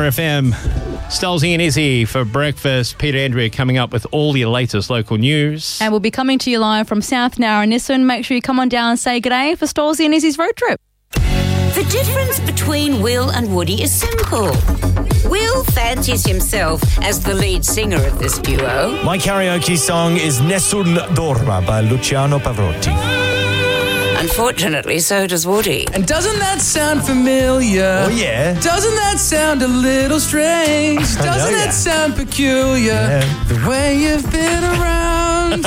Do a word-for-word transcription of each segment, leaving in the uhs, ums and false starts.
Power F M. Stolzy and Izzy for breakfast. Peter Andrea coming up with all your latest local news. And we'll be coming to you live from South Nowra Nissan. Make sure you come on down and say g'day for Stolzy and Izzy's road trip. The difference between Will and Woody is simple. Will fancies himself as the lead singer of this duo. My karaoke song is Nessun Dorma by Luciano Pavarotti. Unfortunately, so does Woody. And doesn't that sound familiar? Oh, yeah. Doesn't that sound a little strange? Doesn't know, that yeah. sound peculiar? Yeah. The way you've been around.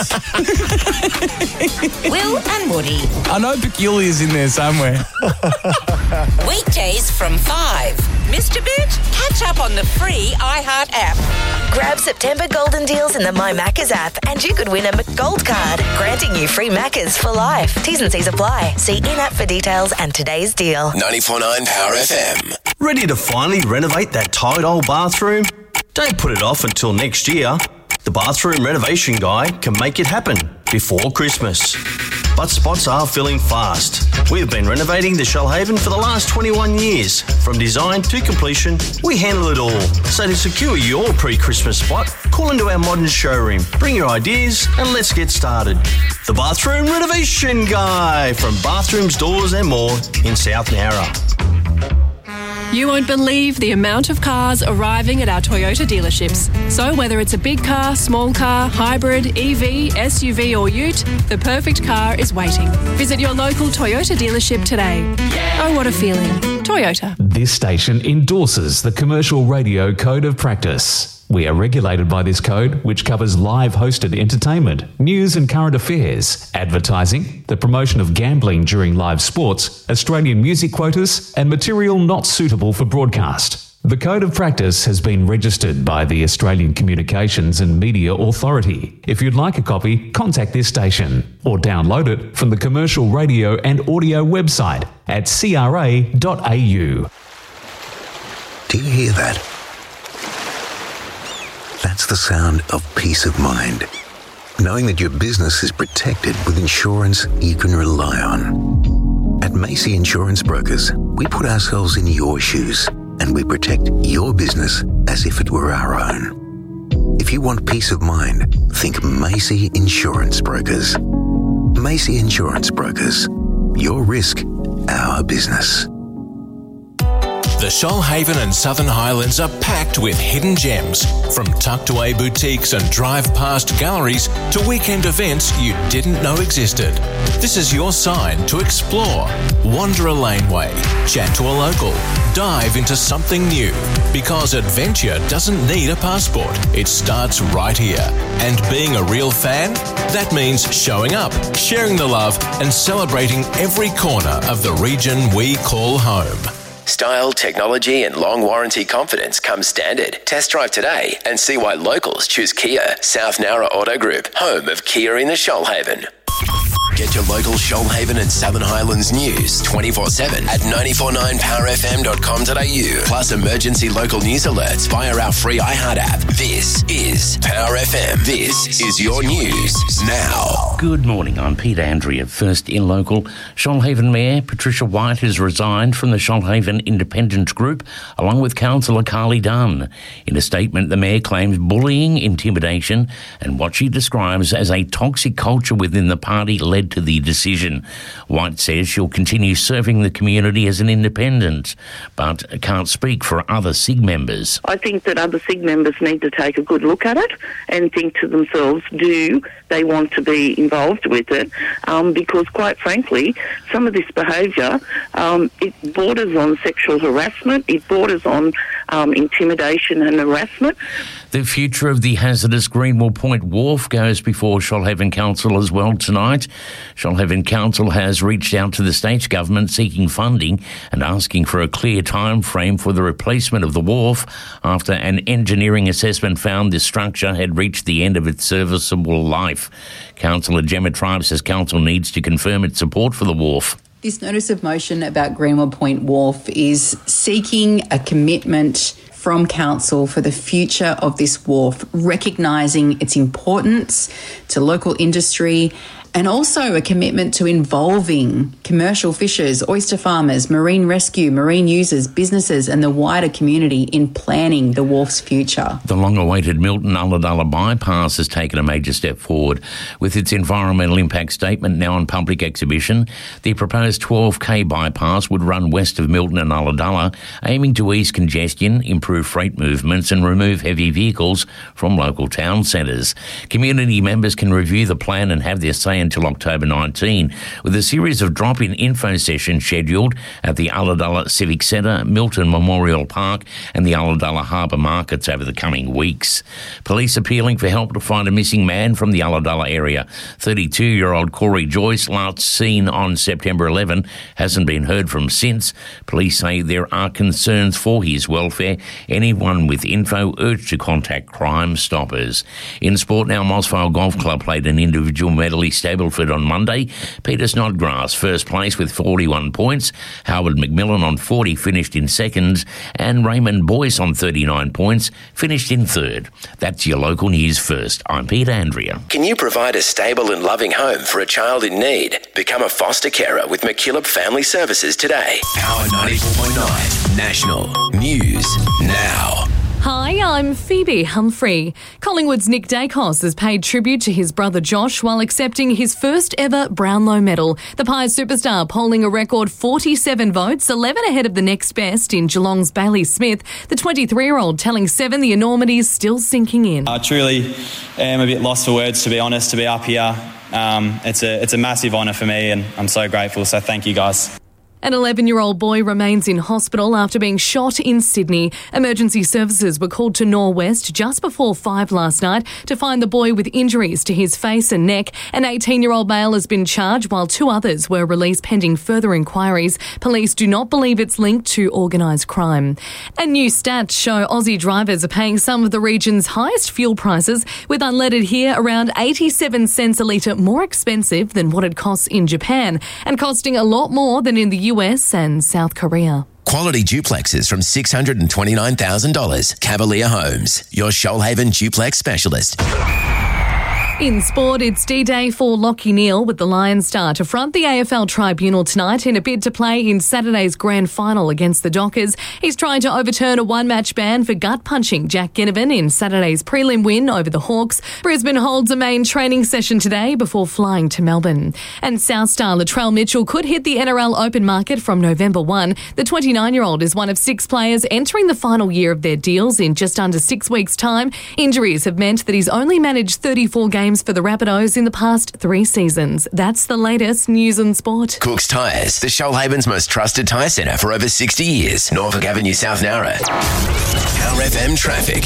Will and Woody. I know peculiar's in there somewhere. Weekdays from five. Missed a bit? Catch up on the free iHeart app. Grab September golden deals in the My Maccas app and you could win a McGold card, granting you free Maccas for life. T's and C's apply. See in-app for details and today's deal. ninety-four point nine Power F M. Ready to finally renovate that tight old bathroom? Don't put it off until next year. The Bathroom Renovation Guy can make it happen before Christmas. But spots are filling fast. We've been renovating the Shoalhaven for the last twenty-one years. From design to completion, we handle it all. So to secure your pre-Christmas spot, call into our modern showroom. Bring your ideas and let's get started. The Bathroom Renovation Guy from Bathrooms, Doors and More in South Nowra. You won't believe the amount of cars arriving at our Toyota dealerships. So whether it's a big car, small car, hybrid, E V, S U V or ute, the perfect car is waiting. Visit your local Toyota dealership today. Oh, what a feeling. Toyota. This station endorses the Commercial Radio Code of Practice. We are regulated by this code, which covers live hosted entertainment, news and current affairs, advertising, the promotion of gambling during live sports, Australian music quotas, and material not suitable for broadcast. The Code of Practice has been registered by the Australian Communications and Media Authority. If you'd like a copy, contact this station or download it from the Commercial Radio and Audio website at c r a dot a u. Do you hear that? That's the sound of peace of mind. Knowing that your business is protected with insurance you can rely on. At Macy Insurance Brokers, we put ourselves in your shoes and we protect your business as if it were our own. If you want peace of mind, think Macy Insurance Brokers. Macy Insurance Brokers. Your risk, our business. The Shoalhaven and Southern Highlands are packed with hidden gems, from tucked away boutiques and drive past galleries to weekend events you didn't know existed. This is your sign to explore. Wander a laneway, chat to a local, dive into something new, because adventure doesn't need a passport. It starts right here. And being a real fan? That means showing up, sharing the love and celebrating every corner of the region we call home. Style, technology and long warranty confidence come standard. Test drive today and see why locals choose Kia. South Nowra Auto Group, home of Kia in the Shoalhaven. Get your local Shoalhaven and Southern Highlands news twenty-four seven at nine four nine power f m dot com dot a u. Plus emergency local news alerts via our free iHeart app. This is Power F M. This is your news now. Good morning, I'm Peter Andrea. First in local, Shoalhaven Mayor Patricia White has resigned from the Shoalhaven Independent Group along with Councillor Carly Dunn. In a statement, the Mayor claims bullying, intimidation and what she describes as a toxic culture within the party led to the decision. White says she'll continue serving the community as an independent, but can't speak for other S I G members. I think that other S I G members need to take a good look at it and think to themselves, do they want to be involved with it? Um, because quite frankly, some of this behaviour, um, it borders on sexual harassment, it borders on um, intimidation and harassment. The future of the hazardous Greenwell Point Wharf goes before Shoalhaven Council as well tonight. Shoalhaven Council has reached out to the state government seeking funding and asking for a clear time frame for the replacement of the wharf after an engineering assessment found the structure had reached the end of its serviceable life. Councillor Gemma Tribe says council needs to confirm its support for the wharf. This notice of motion about Greenwell Point Wharf is seeking a commitment from Council for the future of this wharf, recognising its importance to local industry and also a commitment to involving commercial fishers, oyster farmers, marine rescue, marine users, businesses and the wider community in planning the wharf's future. The long-awaited Milton-Ulladulla bypass has taken a major step forward. With its environmental impact statement now on public exhibition, the proposed twelve k bypass would run west of Milton and Ulladulla, aiming to ease congestion, improve freight movements and remove heavy vehicles from local town centres. Community members can review the plan and have their say until October nineteenth, with a series of drop-in info sessions scheduled at the Ulladulla Civic Centre, Milton Memorial Park and the Ulladulla Harbour Markets over the coming weeks. Police appealing for help to find a missing man from the Ulladulla area. thirty-two-year-old Corey Joyce, last seen on September eleventh, hasn't been heard from since. Police say there are concerns for his welfare. Anyone with info urged to contact Crime Stoppers. In sport now, Mossvale Golf Club played an individual medley Stableford on Monday. Peter Snodgrass first place with forty-one points. Howard McMillan on forty finished in second, and Raymond Boyce on thirty-nine points finished in third. That's your local news first. I'm Peter Andrea. Can you provide a stable and loving home for a child in need? Become a foster carer with McKillop Family Services today. Power ninety-four point nine National News Now. Hi, I'm Phoebe Humphrey. Collingwood's Nick Dacos has paid tribute to his brother Josh while accepting his first ever Brownlow medal. The Pies superstar polling a record forty-seven votes, eleven ahead of the next best in Geelong's Bailey Smith. The twenty-three-year-old telling Seven the enormity is still sinking in. I truly am a bit lost for words, to be honest, to be up here. Um, it's a it's a massive honour for me and I'm so grateful, so thank you guys. An eleven-year-old boy remains in hospital after being shot in Sydney. Emergency services were called to Norwest just before five last night to find the boy with injuries to his face and neck. An eighteen-year-old male has been charged while two others were released pending further inquiries. Police do not believe it's linked to organised crime. And new stats show Aussie drivers are paying some of the region's highest fuel prices, with unleaded here around eighty-seven cents a litre more expensive than what it costs in Japan and costing a lot more than in the U S and South Korea. Quality duplexes from six hundred twenty-nine thousand dollars. Cavalier Homes, your Shoalhaven duplex specialist. In sport, it's D-Day for Lachie Neale, with the Lions star to front the A F L Tribunal tonight in a bid to play in Saturday's grand final against the Dockers. He's trying to overturn a one-match ban for gut-punching Jack Ginnivan in Saturday's prelim win over the Hawks. Brisbane holds a main training session today before flying to Melbourne. And South star Latrell Mitchell could hit the N R L open market from November first. The twenty-nine-year-old is one of six players entering the final year of their deals in just under six weeks' time. Injuries have meant that he's only managed thirty-four games for the Rabbitohs in the past three seasons. That's the latest news and sport. Cook's Tyres, the Shoalhaven's most trusted tyre centre for over sixty years. Norfolk Avenue, South Nowra. Power F M traffic.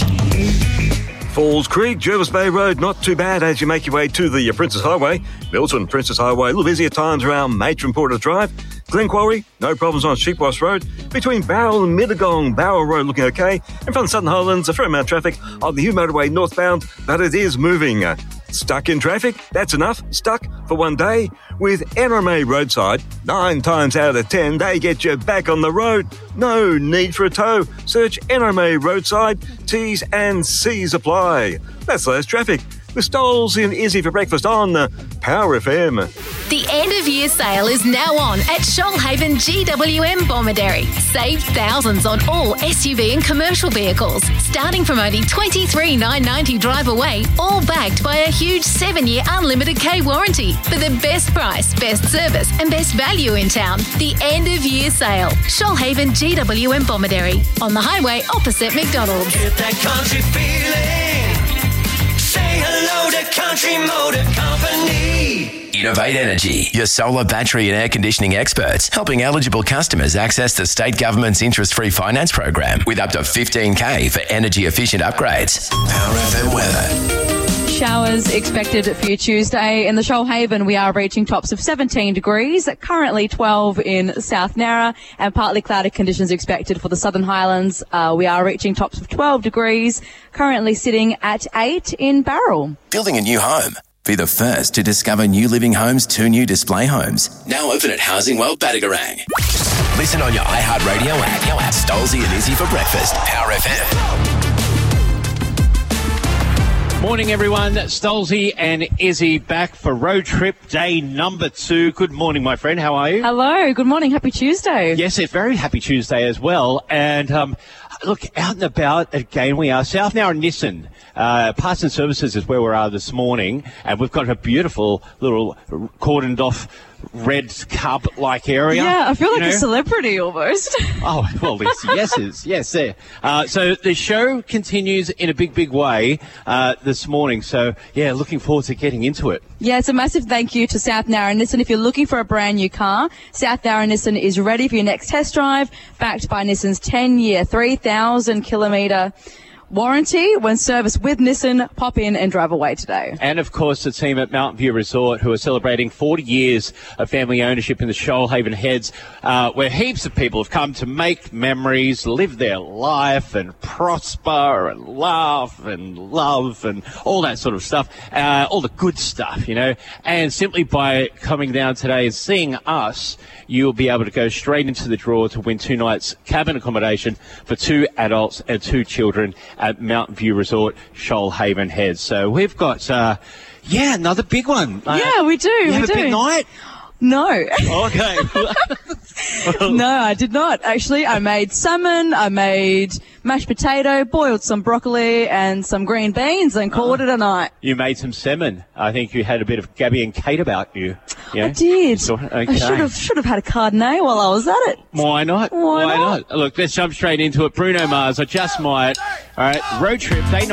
Falls Creek, Jervis Bay Road, not too bad as you make your way to the Princess Highway. Milton, Princess Highway, a little busy at times around Matron Porter Drive. Glen Quarry, no problems on Sheepwash Road. Between Barrel and Mittagong, Barrel Road looking okay. And from the Southern Highlands, a fair amount of traffic on the Hugh Motorway northbound, but it is moving. Uh, stuck in traffic? That's enough. Stuck for one day? With N R M A Roadside, nine times out of ten, they get you back on the road. No need for a tow. Search N R M A Roadside, T's and C's apply. That's less traffic. With Stoles in Izzy for breakfast on uh, Power F M. The end of year sale is now on at Shoalhaven G W M Bomaderry. Save thousands on all S U V and commercial vehicles, starting from only twenty-three thousand nine hundred ninety dollars drive away, all backed by a huge seven-year unlimited K warranty for the best price, best service and best value in town. The end of year sale. Shoalhaven G W M Bomaderry on the highway opposite McDonald's. Get that country feeling. Say hello to Country Motor Company. Innovate Energy, your solar, battery and air conditioning experts, helping eligible customers access the state government's interest-free finance program with up to fifteen K for energy-efficient upgrades. Power F M weather. Showers expected for you Tuesday. In the Shoalhaven, we are reaching tops of seventeen degrees, currently twelve in South Nowra, and partly cloudy conditions expected for the Southern Highlands. Uh, we are reaching tops of twelve degrees, currently sitting at eight in Barrel. Building a new home? Be the first to discover New Living Homes' two new display homes. Now open at Housing World Badagarang. Listen on your iHeartRadio app. Stolzy and Izzy for breakfast. Power F M. Morning, everyone. Stolzy and Izzy back for road trip day number two. Good morning, my friend. How are you? Hello. Good morning. Happy Tuesday. Yes, it's very happy Tuesday as well. And um, look, out and about again we are. South Nowra Nissan. Uh, Parts and Services is where we are this morning. And we've got a beautiful little cordoned off red cub-like area. Yeah, I feel like you know? a celebrity almost. Oh, well, there's yeses. Yes, there. Uh, so the show continues in a big, big way uh, this morning. So, yeah, looking forward to getting into it. Yeah, it's a massive thank you to South Nowra Nissan. If you're looking for a brand new car, South Nowra Nissan is ready for your next test drive, backed by Nissan's ten-year, three thousand kilometre warranty. When serviced with Nissan, pop in and drive away today. And, of course, the team at Mountain View Resort, who are celebrating forty years of family ownership in the Shoalhaven Heads, uh, where heaps of people have come to make memories, live their life and prosper and laugh and love and all that sort of stuff, uh, all the good stuff, you know. And simply by coming down today and seeing us, you'll be able to go straight into the draw to win two nights cabin accommodation for two adults and two children at Mountain View Resort, Shoalhaven Heads. So we've got, uh, yeah, another big one. Uh, yeah, we do. You we have do. a big night? No. Okay. No, I did not. Actually, I made salmon, I made mashed potato, boiled some broccoli and some green beans and called Oh. it a night. You made some salmon. I think you had a bit of Gabby and Kate about you. Yeah? I did. So, okay. I should have should have had a Cardinet while I was at it. Why not? Why not? Look, let's jump straight into it. Bruno Mars, I Just Might. All right, road trip, day